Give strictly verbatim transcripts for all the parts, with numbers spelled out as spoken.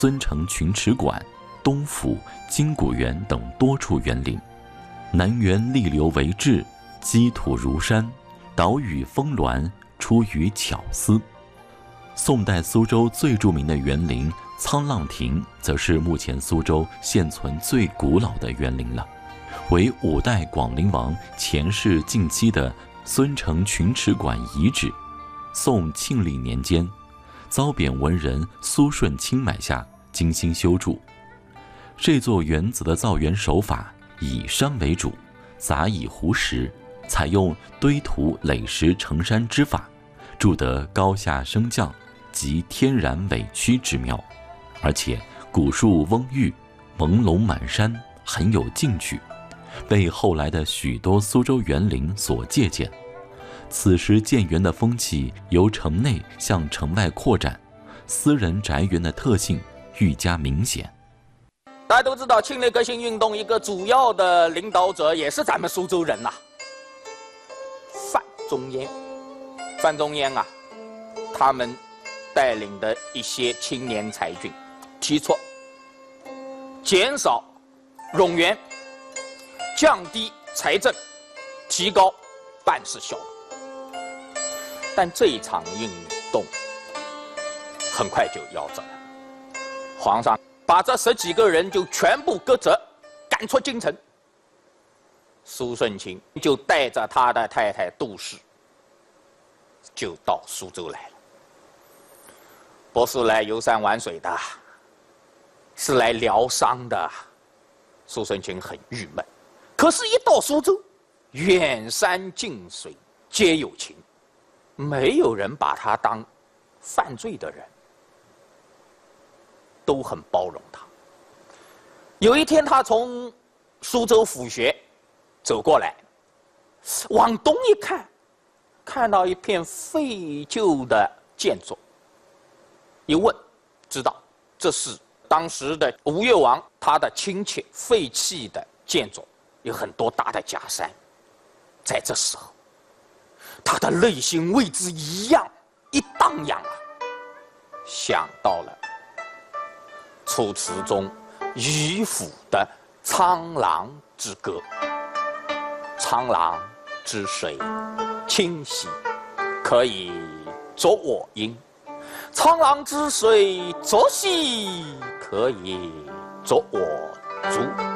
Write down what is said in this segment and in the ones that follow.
尊城群池馆、东府、金谷园等多处园林。南园立流为质，积土如山，岛屿峰峦，出于巧思。宋代苏州最著名的园林沧浪亭，则是目前苏州现存最古老的园林了，为五代广陵王钱氏近期的孙城群池馆遗址。宋庆历年间，遭贬文人苏舜钦买下，精心修筑。这座园子的造园手法以山为主，杂以湖石，采用堆土垒石成山之法，筑得高下升降及天然委曲之妙，而且古树蓊郁，朦胧满山，很有劲趣，被后来的许多苏州园林所借鉴。此时建园的风气由城内向城外扩展，私人宅园的特性愈加明显。 大家都知道，庆历革新运动一个主要的领导者也是咱们苏州人呐、啊，范仲淹。范仲淹啊，他们带领的一些青年才俊，提出减少冗员，降低财政，提高办事效率。但这一场运动很快就夭折了，皇上把这十几个人就全部革职，赶出京城。苏舜钦就带着他的太太杜氏，就到苏州来了。不是来游山玩水的，是来疗伤的。苏舜钦很郁闷，可是，一到苏州，远山近水皆有情，没有人把他当犯罪的人。都很包容他。有一天，他从苏州府学走过来，往东一看，看到一片废旧的建筑。一问，知道这是当时的吴越王他的亲戚废弃的建筑，有很多大的假山。在这时候，他的内心为之一样一荡漾啊，想到了楚辞中渔父的沧浪之歌。沧浪之水清兮，可以作我缨；沧浪之水浊兮，可以作我足。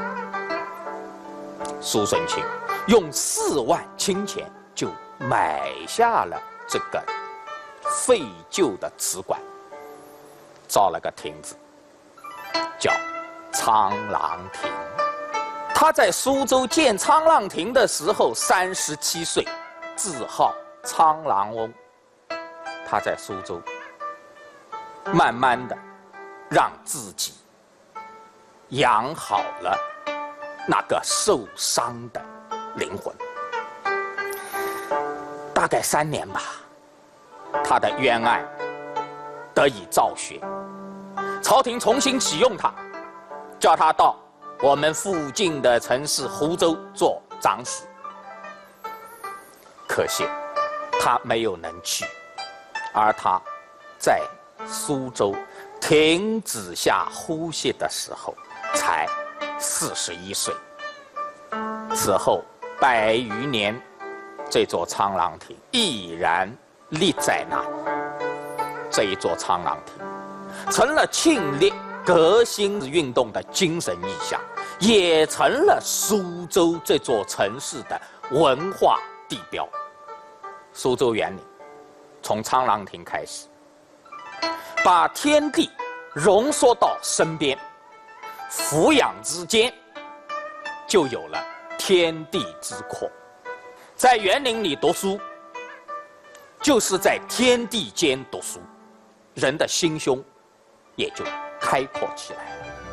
苏舜钦用四万金钱就买下了这个废旧的祠馆，造了个亭子，叫沧浪亭。他在苏州建沧浪亭的时候三十七岁，字号沧浪翁。他在苏州慢慢的让自己养好了那个受伤的灵魂。大概三年吧，他的冤案得以昭雪，朝廷重新启用他，叫他到我们附近的城市湖州做长史。可惜他没有能去，而他在苏州停止下呼吸的时候才四十一岁。此后百余年，这座沧浪亭依然立在那里。这一座沧浪亭成了庆历革新运动的精神意象，也成了苏州这座城市的文化地标。苏州园林从沧浪亭开始，把天地浓缩到身边，俯仰之间就有了天地之阔。在园林里读书，就是在天地间读书，人的心胸也就开阔起来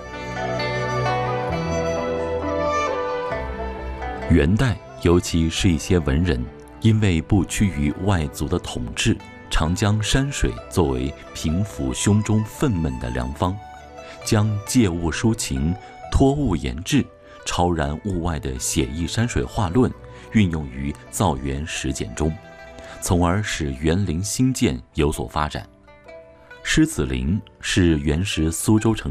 了。 元代，尤其是一些文人，因为不屈于外族的统治，常将山水作为平抚胸中愤懑的良方，将借物抒情、托物言志、超然物外的写意山水画论运用于造园实践中，从而使园林兴建有所发展。 狮子林是原时苏州城